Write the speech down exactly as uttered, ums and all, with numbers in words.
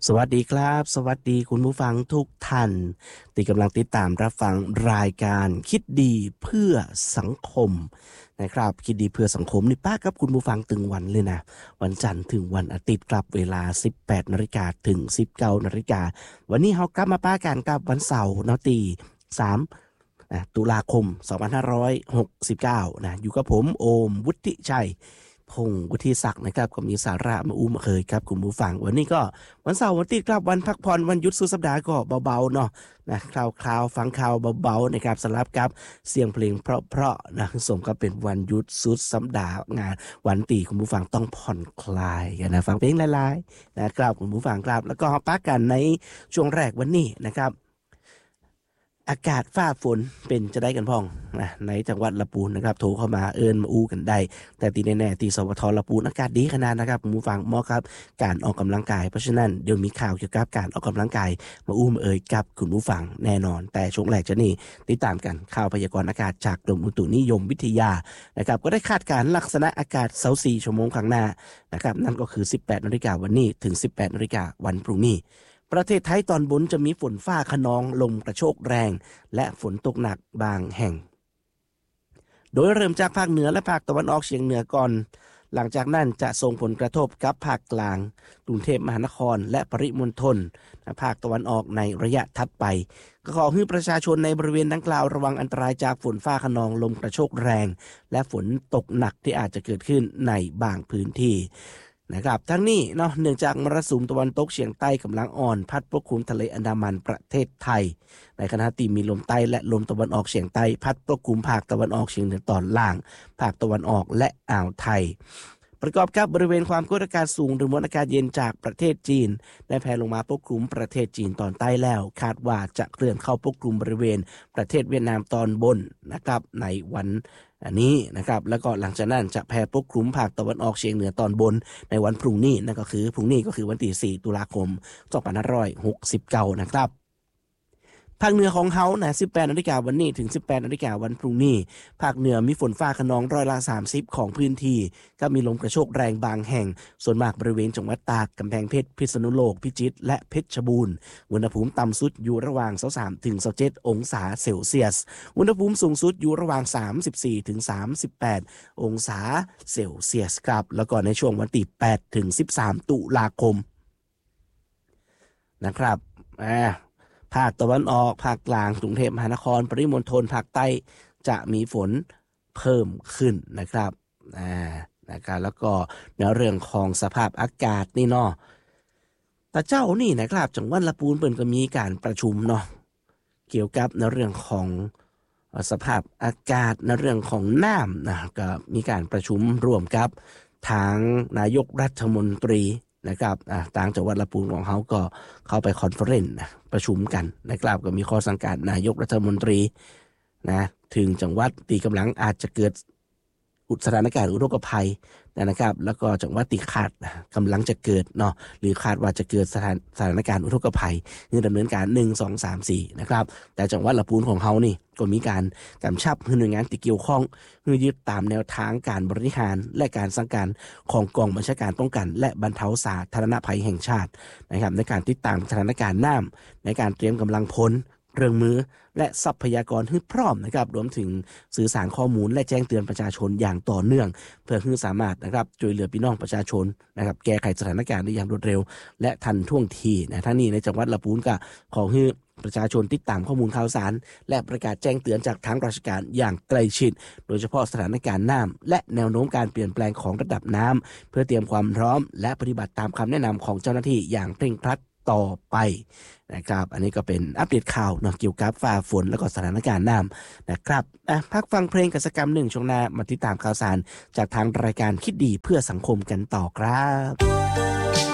สวัสดีครับสวัสดีคุณผู้ฟังทุกท่านที่กำลังติดตามรับฟังรายการคิดดีเพื่อสังคมนะครับคิดดีเพื่อสังคมนี่ป้ากับคุณผู้ฟังตึงวันเลยนะวันจันทร์ถึงวันอาทิตย์ครับเวลา สิบแปดนาฬิกาถึง สิบเก้านาฬิกาวันนี้เรากลับมาป้ากันกับวันเสาร์เนาะตีสามนะตุลาคมสองพันห้าร้อยหกสิบเก้านะอยู่กับผมโอมวุฒิชัยพงศ์วุฒิศักดิ์นะครับก็มีสาระมาอุ้มเคยครับคุณผู้ฟังวันนี้ก็วันเสาร์วันอาทิตย์ครับวันพักผ่อนวันหยุดสุดสัปดาห์ก็เบาๆเนาะนะคราวๆฟังข่าวเบาๆนะครับสลับกับเสียงเพลงเพราะๆนะสมกับเป็นวันหยุดสุดสัปดาห์งานวันตีคุณผู้ฟังต้องผ่อนคลายกันนะฟังเพลงหลายๆนะครับคุณผู้ฟังครับแล้วก็พักกันในช่วงแรกวันนี้นะครับอากาศฟ้าฝนเป็นจะได้กันพ้องนะในจังหวัดลำพูนนะครับโทรเข้ามาเอิญมาอู้กันได้แต่ตีแน่ๆตีสวทลำพูนอากาศดีขนาดนะครับคุณผู้ฟังเหมาะครับการออกกำลังกายเพราะฉะนั้นเดี๋ยวมีข่าวเกี่ยวกับการออกกำลังกายมาอู้มาเอ่ยกับคุณผู้ฟังแน่นอนแต่ช่วงแรกจะนี่ติดตามกันข่าวพยากรณ์อากาศจากกรมอุตุนิยมวิทยานะครับก็ได้คาดการณ์ลักษณะอากาศเสาร์สี่ชั่วโมงข้างหน้านะครับนั่นก็คือ สิบแปดนาฬิกาวันนี้ถึง สิบแปดนาฬิกาวันพรุ่งนี้ประเทศไทยตอนบนจะมีฝนฟ้าคะนองลมกระโชกแรงและฝนตกหนักบางแห่งโดยเริ่มจากภาคเหนือและภาคตะวันออกเฉียงเหนือก่อนหลังจากนั้นจะส่งผลกระทบกับภาคกลางกรุงเทพมหานครและปริมณฑลภาคตะวันออกในระยะถัดไปก็ขอให้ประชาชนในบริเวณดังกล่าวระวังอันตรายจากฝนฟ้าคะนองลมกระโชกแรงและฝนตกหนักที่อาจจะเกิดขึ้นในบางพื้นที่นะครับทั้งนี้เนาะเนื่องจากมรสุมตะวันตกเฉียงใต้กำลังอ่อนพัดปกคลุมทะเลอันดามันประเทศไทยในขณะที่มีลมใต้และลมตะวันออกเฉียงใต้พัดปกคลุมภาคตะวันออกเฉียงเหนือตอนล่างภาคตะวันออกและอ่าวไทยประกอบกับบริเวณความกดอากาศสูงหรือมวลอากาศเย็นจากประเทศจีนได้แผ่ลงมาปกคลุมประเทศจีนตอนใต้แล้วคาดว่าจะเคลื่อนเข้าปกคลุมบริเวณประเทศเวียดนามตอนบนนะครับในวันอันนี้นะครับแล้วก็หลังจากนั้นจะแผ่ปกคลุมภาคตะวันออกเฉียงเหนือตอนบนในวันพรุ่งนี้นั่นก็คือพรุ่งนี้ก็คือวันที่สี่ตุลาคมสองพันห้าร้อยหกสิบเก้านะครับภาคเหนือของเฮานะ สิบแปดนาฬิกาวันนี้ถึง สิบแปดนาฬิกาวันพรุ่งนี้ภาคเหนือมีฝนฟ้าคะนองร้อยละสามสิบของพื้นที่ก็มีลมกระโชกแรงบางแห่งส่วนมากบริเวณจังหวัดตากกำแพงเพชรพิษณุโลกพิจิตรและเพชรบูรณ์อุณหภูมิต่ำสุดอยู่ระหว่างยี่สิบสามถึงยี่สิบเจ็ดองศาเซลเซียสอุณหภูมิสูงสุดอยู่ระหว่างสามสิบสี่ถึงสามสิบแปดองศาเซลเซียสครับแล้วก็ในช่วงวันที่แปดถึงสิบสามตุลาคมนะครับอ่าภาคตะวันออกภาคกลางกรุงเทพมหานครปริมณฑลภาคใต้จะมีฝนเพิ่มขึ้นนะครับอ่านะครับแล้วก็ในเรื่องของสภาพอากาศนี่เนาะแต่เจ้านี่นะครับจังหวัดลำพูนเปิ่นก็มีการประชุมเนาะเกี่ยวกับในเรื่องของสภาพอากาศในเรื่องของน้ำนะก็มีการประชุมร่วมกับทางนายกรัฐมนตรีนะครับต่างจังหวัดลำพูนของเขาก็เข้าไปคอนเฟอเรนซ์ประชุมกันนะครับก็มีข้อสั่งการนายกรัฐมนตรีนะถึงจังหวัดที่กำลังอาจจะเกิดสถานการณ์อุทกภัยนะครับแล้วก็จังหวัดที่คาดกำลังจะเกิดเนาะหรือคาดว่าจะเกิดสถานสถานการณ์อุทกภัยนี่ดำเนินการหนึ่ง สอง สาม สี่นะครับแต่จังหวัดลำพูนของเขานี่ก็มีการกำชับให้หน่วยงานที่เกี่ยวข้องให้ยึดตามแนวทางการบริหารและการสั่งการของกองบัญชาการป้องกันและบรรเทาสาธารณภัยแห่งชาตินะครับในการติดตามสถานการณ์น้ำในการเตรียมกำลังพลเครื่องมือและทรัพยากรให้พร้อมนะครับรวมถึงสื่อสารข้อมูลและแจ้งเตือนประชาชนอย่างต่อเนื่องเพื่อให้สามารถนะครับช่วยเหลือพี่น้องประชาชนนะครับแก้ไขสถานการณ์ได้อย่างรวดเร็วและทันท่วงทีนะทั้งนี้ในจังหวัดลำพูนก็ขอให้ประชาชนติดตามข้อมูลข่าวสารและประกาศแจ้งเตือนจากทางราชการอย่างใกล้ชิดโดยเฉพาะสถานการณ์น้ำและแนวโน้มการเปลี่ยนแปลงของระดับน้ำเพื่อเตรียมความพร้อมและปฏิบัติตามคำแนะนำของเจ้าหน้าที่อย่างเคร่งครัดต่อไปนะครับอันนี้ก็เป็นอัปเดตข่าวเนาะเกี่ยวกับฟ้าฝนแล้วก็สถานการณ์น้ำนะครับอ่ะพักฟังเพลงกิจกรรมหนึ่งช่วงหน้ามาติดตามข่าวสารจากทางรายการคิดดีเพื่อสังคมกันต่อครับ